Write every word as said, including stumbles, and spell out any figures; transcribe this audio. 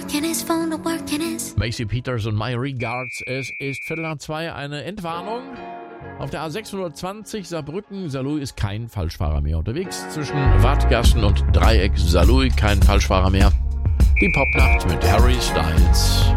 working his phone to working his. Macy Peters und My Regards. Es ist Viertel nach zwei, eine Entwarnung. Auf der A sechshundertzwanzig Saarbrücken-Saarlouis ist kein Falschfahrer mehr unterwegs. Zwischen Wadgassen und Dreieck Saarlouis kein Falschfahrer mehr. Die Popnacht mit Harry Styles.